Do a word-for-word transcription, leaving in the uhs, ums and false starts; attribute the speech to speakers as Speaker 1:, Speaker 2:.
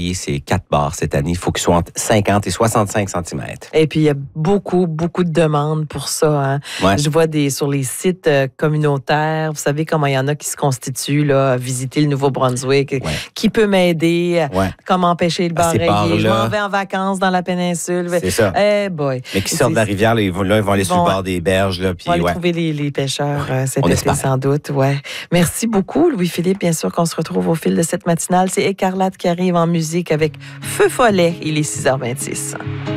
Speaker 1: varier ces quatre barres cette année. Il faut qu'ils soient entre cinquante et soixante-cinq centimètres.
Speaker 2: Et puis, il y a beaucoup, beaucoup de demandes pour ça. Hein.
Speaker 1: Ouais.
Speaker 2: Je vois des sur les sites euh, communautaires, vous savez comment il y en a qui se constituent, là, à visiter le Nouveau-Brunswick.
Speaker 1: Ouais.
Speaker 2: Qui peut m'aider?
Speaker 1: Ouais.
Speaker 2: Comment empêcher le
Speaker 1: À ces
Speaker 2: barrayer? Je
Speaker 1: bars-là.
Speaker 2: m'en vais en vacances dans la péninsule.
Speaker 1: C'est ça.
Speaker 2: Eh boy.
Speaker 1: Mais qui sortent de la rivière, là, ils vont, là, ils vont aller
Speaker 2: Ils
Speaker 1: sur
Speaker 2: vont-
Speaker 1: le bord des berges. Là, puis,
Speaker 2: On va aller
Speaker 1: ouais.
Speaker 2: trouver les, les pêcheurs euh, cet
Speaker 1: On
Speaker 2: été,
Speaker 1: espère.
Speaker 2: sans doute. Ouais. Merci beaucoup, Louis-Philippe. Bien sûr qu'on se retrouve au fil de cette matinale. C'est Écarlate qui arrive en musique avec Feu Follet. Il est six heures vingt-six.